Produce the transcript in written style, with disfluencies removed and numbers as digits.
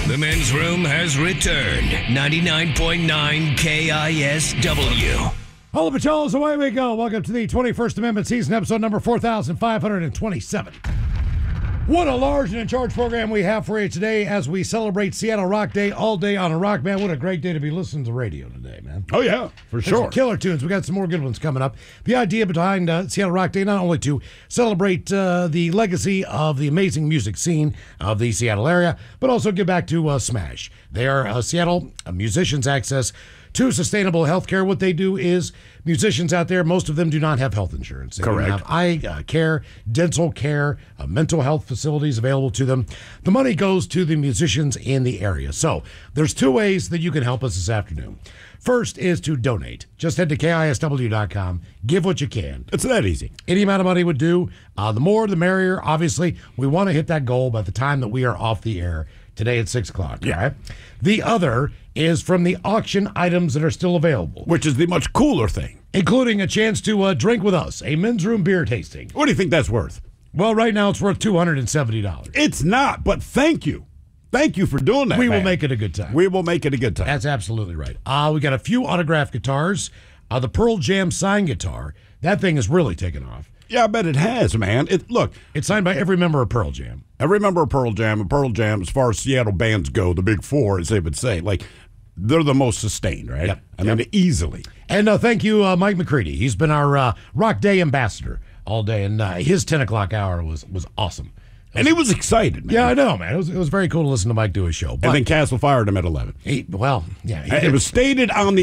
The men's room has returned. 99.9 KISW. Hola, Pacholas, away we go. Welcome to the 21st Amendment season, episode number 4,527. What a large and in charge program we have for you today as we celebrate Seattle Rock Day all day on a rock, man. What a great day to be listening to the radio today, man. Oh, yeah, for sure. Some killer tunes. We got some more good ones coming up. The idea behind Seattle Rock Day, not only to celebrate the legacy of the amazing music scene of the Seattle area, but also give back to Smash. They are Seattle musicians' access to sustainable health care. What they do is musicians out there, most of them do not have health insurance. They Correct. don't have eye care, dental care, mental health facilities available to them. The money goes to the musicians in the area. So there's two ways that you can help us this afternoon. First is to donate. Just head to KISW.com. Give what you can. It's that easy. Any amount of money would do. The more, the merrier. Obviously, we want to hit that goal by the time that we are off the air today at 6 o'clock. Yeah. Right? The other is from the auction items that are still available, Which is the much cooler thing. including a chance to drink with us, a men's room beer tasting. What do you think that's worth? Well, right now it's worth $270. It's not, but thank you. Thank you for doing that, We will man. make it a good time. We will make it a good time. That's absolutely right. We got a few autographed guitars. The Pearl Jam signed guitar. That thing is really taken off. Yeah, I bet it has, man. Look, It's signed by every member of Pearl Jam. I remember Pearl Jam, and Pearl Jam, as far as Seattle bands go, the big four, as they would say, like, they're the most sustained, right? Yep. I mean, easily. And thank you, Mike McCready. He's been our Rock Day ambassador all day, and his 10 o'clock hour was awesome. And he was excited, man. Yeah, I know, man. It was very cool to listen to Mike do his show. But And then Castle fired him at 11. he It was stated on the